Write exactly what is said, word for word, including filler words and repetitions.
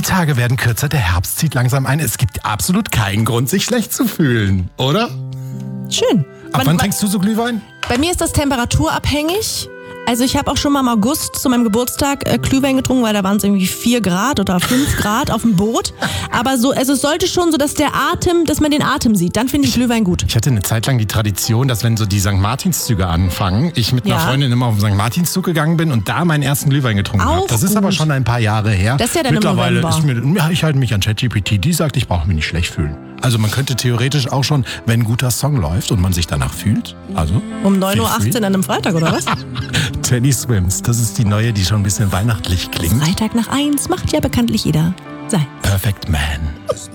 Tage werden kürzer, der Herbst zieht langsam ein. Es gibt absolut keinen Grund, sich schlecht zu fühlen, oder? Schön. Ab Man- wann man- trinkst du so Glühwein? Bei mir ist das temperaturabhängig. Also ich habe auch schon mal im August zu meinem Geburtstag äh, Glühwein getrunken, weil da waren es irgendwie vier Grad oder fünf Grad auf dem Boot. Aber so, also es sollte schon so, dass der Atem, dass man den Atem sieht. Dann finde ich Glühwein gut. Ich hatte eine Zeit lang die Tradition, dass wenn so die Sankt Martinszüge anfangen, ich mit einer Ja. Freundin immer auf den Sankt Martinszug gegangen bin und da meinen ersten Glühwein getrunken habe. Auch Das ist gut. aber schon ein paar Jahre her. Das ist ja dann im Mittlerweile November. ist mir, ja, ich halte mich an ChatGPT, die sagt, ich brauche mich nicht schlecht fühlen. Also man könnte theoretisch auch schon, wenn ein guter Song läuft und man sich danach fühlt, also Um neun Uhr feel free. achtzehn an einem Freitag, oder was? Teddy Swims, das ist die neue, die schon ein bisschen weihnachtlich klingt. Freitag nach eins macht ja bekanntlich jeder sein. Perfect Man.